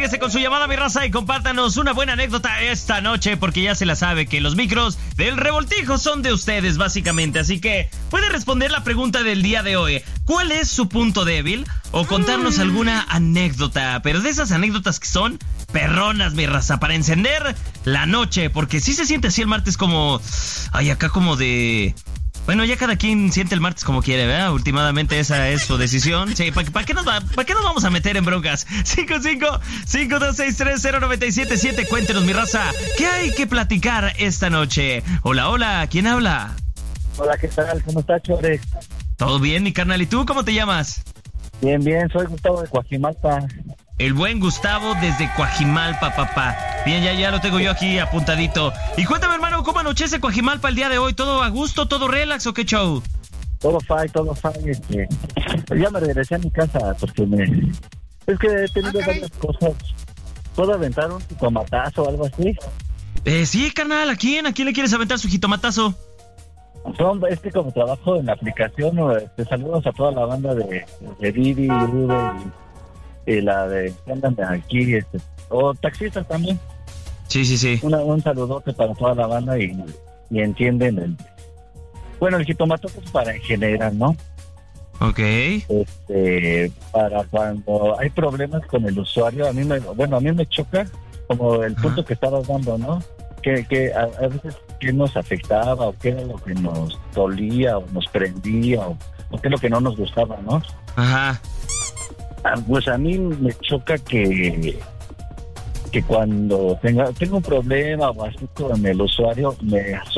Pégese con su llamada, mi raza, y compártanos una buena anécdota esta noche, porque ya se la sabe que los micros del Revoltijo son de ustedes, básicamente. Así que puede responder la pregunta del día de hoy. ¿Cuál es su punto débil? O contarnos alguna anécdota, pero de esas anécdotas que son perronas, mi raza, para encender la noche, porque sí se siente así el martes como... Ay, acá como de... Bueno, ya cada quien siente el martes como quiere, ¿verdad? Últimamente esa es su decisión. Sí, ¿para qué nos vamos a meter en broncas? 55-52630977. Cuéntenos, mi raza, ¿qué hay que platicar esta noche? Hola, hola, ¿quién habla? Hola, ¿qué tal? ¿Cómo estás, Chore? ¿Todo bien, mi carnal? ¿Y tú cómo te llamas? Bien, soy Gustavo de Coajimalpa. El buen Gustavo desde Coajimalpa, papá. Bien, ya lo tengo yo aquí apuntadito. Y cuéntame, hermano, ¿cómo anochece Coajimalpa el día de hoy? ¿Todo a gusto, todo relax o qué show? Todo fine. Ya me regresé a mi casa porque es que he tenido varias cosas. ¿Puedo aventar un jitomatazo o algo así? Sí, carnal, ¿a quién le quieres aventar su jitomatazo? Es que como trabajo en la aplicación, saludos a toda la banda de Didi, Uber y la de que andan aquí, o taxistas también. Sí. Un saludote para toda la banda y entienden el jitomatazo es para en general, ¿no? Ok. Para cuando hay problemas con el usuario, a mí me choca como el punto que estabas dando, ¿no? Que a veces qué nos afectaba o qué era lo que nos dolía o nos prendía o qué es lo que no nos gustaba, ¿no? Ajá. Pues a mí me choca que cuando tengo un problema o así con el usuario me